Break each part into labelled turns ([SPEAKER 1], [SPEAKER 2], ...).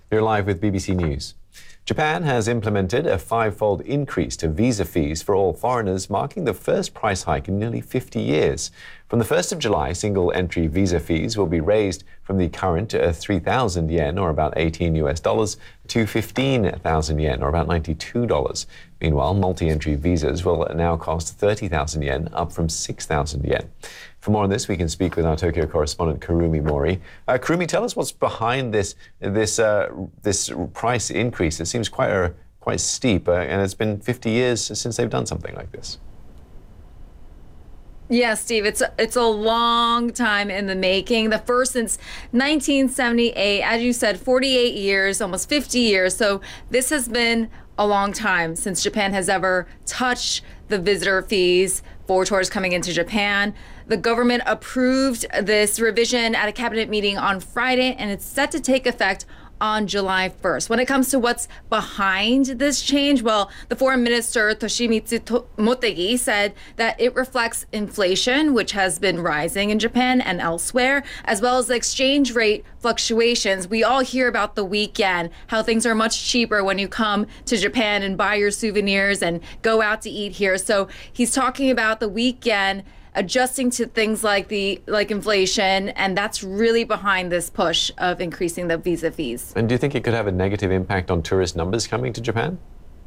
[SPEAKER 1] You're live with BBC News. Japan has implemented a five-fold increase to visa fees for all foreigners, marking the first price hike in nearly 50 years. From the 1st of July, single-entry visa fees will be raised from the current 3,000 yen, or about $18 to 15,000 yen, or about $92. Meanwhile, multi-entry visas will now cost 30,000 yen, up from 6,000 yen. For more on this, we can speak with our Tokyo correspondent Kurumi Mori. Kurumi, tell us what's behind this price increase. It seems quite steep, and it's been 50 years since they've done something like this.
[SPEAKER 2] Yeah, Steve, it's a long time in the making. The first since 1978, as you said, 48 years, almost 50 years. So this has been a long time since Japan has ever touched the visitor fees for tourists coming into Japan. The government approved this revision at a cabinet meeting on Friday, and it's set to take effect on July 1st. When it comes to what's behind this change, well, the foreign minister Toshimitsu Motegi said that it reflects inflation, which has been rising in Japan and elsewhere, as well as the exchange rate fluctuations. We all hear about the week yen, how things are much cheaper when you come to Japan and buy your souvenirs and go out to eat here. So he's talking about the week yen adjusting to things like inflation, and that's really behind this push of increasing the visa fees.
[SPEAKER 1] And do you think it could have a negative impact on tourist numbers coming to Japan?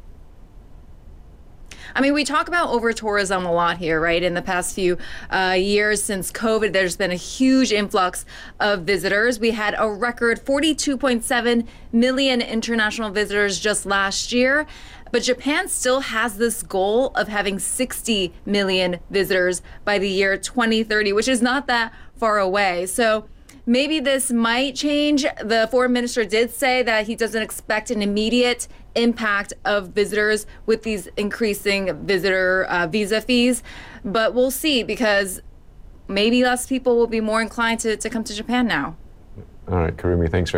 [SPEAKER 2] I mean, we talk about over-tourism a lot here, right? In the past few years since COVID, there's been a huge influx of visitors. We had a record 42.7 million international visitors just last year. But Japan still has this goal of having 60 million visitors by the year 2030, which is not that far away. So maybe this might change. The foreign minister did say that he doesn't expect an immediate impact of visitors with these increasing visitor visa fees. But we'll see, because maybe less people will be more inclined to come to Japan now.
[SPEAKER 1] All right, Kurumi, thanks very much.